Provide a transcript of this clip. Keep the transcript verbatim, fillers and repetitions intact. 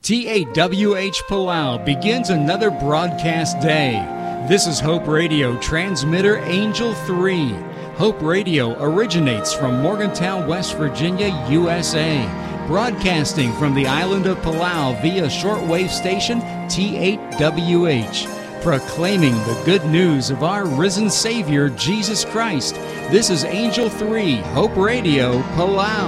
T A W H Palau begins another broadcast day. This is Hope Radio transmitter Angel three. Hope Radio originates from Morgantown, West Virginia, U S A, broadcasting from the island of Palau via shortwave station T eight W H, proclaiming the good news of our risen Savior, Jesus Christ. This is Angel three, Hope Radio, Palau.